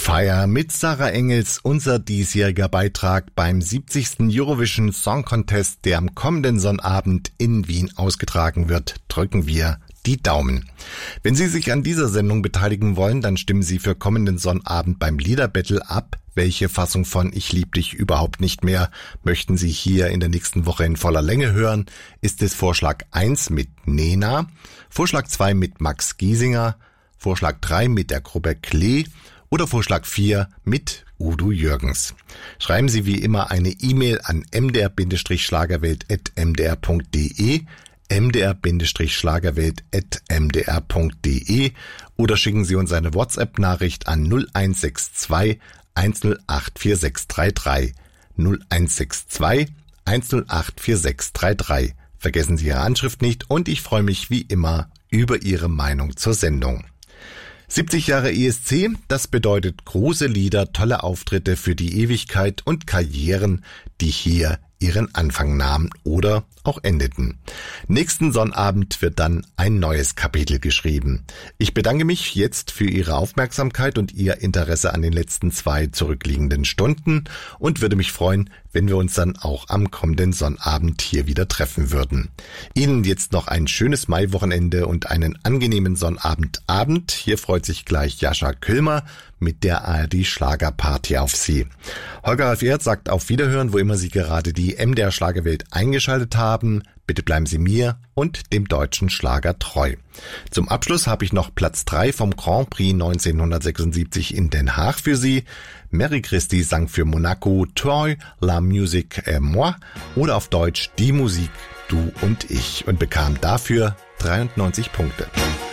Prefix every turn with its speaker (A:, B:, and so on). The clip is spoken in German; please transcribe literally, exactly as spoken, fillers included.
A: Fire mit Sarah Engels, unser diesjähriger Beitrag beim siebzigsten Eurovision Song Contest, der am kommenden Sonnabend in Wien ausgetragen wird. Drücken wir die Daumen. Wenn Sie sich an dieser Sendung beteiligen wollen, dann stimmen Sie für kommenden Sonnabend beim Liederbattle ab. Welche Fassung von Ich lieb dich überhaupt nicht mehr möchten Sie hier in der nächsten Woche in voller Länge hören? Ist es Vorschlag eins mit Nena, Vorschlag zwei mit Max Giesinger, Vorschlag drei mit der Gruppe Klee oder Vorschlag vier mit Udo Jürgens? Schreiben Sie wie immer eine E-Mail an m d r schlagerwelt at m d r punkt d e, m d r schlagerwelt at m d r punkt d e oder schicken Sie uns eine WhatsApp-Nachricht an null eins sechs zwei eins null acht vier sechs drei drei, null eins sechs zwei eins null acht vier sechs drei drei. Vergessen Sie Ihre Anschrift nicht und ich freue mich wie immer über Ihre Meinung zur Sendung. siebzig Jahre E S C, das bedeutet große Lieder, tolle Auftritte für die Ewigkeit und Karrieren, die hier ihren Anfang nahmen oder auch endeten. Nächsten Sonnabend wird dann ein neues Kapitel geschrieben. Ich bedanke mich jetzt für Ihre Aufmerksamkeit und Ihr Interesse an den letzten zwei zurückliegenden Stunden und würde mich freuen, wenn wir uns dann auch am kommenden Sonnabend hier wieder treffen würden. Ihnen jetzt noch ein schönes Maiwochenende und einen angenehmen Sonnabendabend. Hier freut sich gleich Jascha Küllmer mit der A R D Schlagerparty auf Sie. Holger Ralf Ehrt sagt auf Wiederhören, wo immer Sie gerade die M D R Schlagerwelt eingeschaltet haben. Bitte bleiben Sie mir und dem deutschen Schlager treu. Zum Abschluss habe ich noch Platz drei vom Grand Prix neunzehnhundertsechsundsiebzig in Den Haag für Sie. Mary Christie sang für Monaco Toi, La Musique et Moi oder auf Deutsch Die Musik, du und ich und bekam dafür dreiundneunzig Punkte.